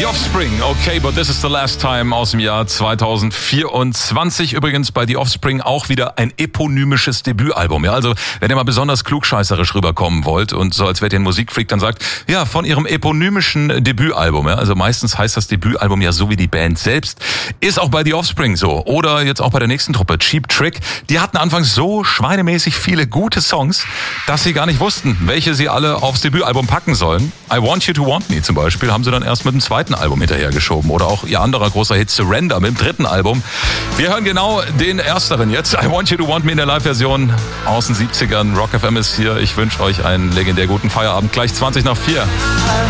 The Offspring, okay, but this is the last time aus dem Jahr 2024. Übrigens bei The Offspring auch wieder ein eponymisches Debütalbum. Ja, also wenn ihr mal besonders klugscheißerisch rüberkommen wollt und so als wärt ihr ein Musikfreak, dann sagt, ja, von ihrem eponymischen Debütalbum. Ja, also meistens heißt das Debütalbum ja so wie die Band selbst. Ist auch bei The Offspring so. Oder jetzt auch bei der nächsten Truppe, Cheap Trick. Die hatten anfangs so schweinemäßig viele gute Songs, dass sie gar nicht wussten, welche sie alle aufs Debütalbum packen sollen. I Want You to Want Me zum Beispiel haben sie dann erst mit dem zweiten Album hinterhergeschoben. Oder auch ihr anderer großer Hit Surrender mit dem dritten Album. Wir hören genau den ersteren jetzt. I Want You to Want Me in der Live-Version aus den 70ern. Rock FM ist hier. Ich wünsche euch einen legendär guten Feierabend. Gleich 4:20.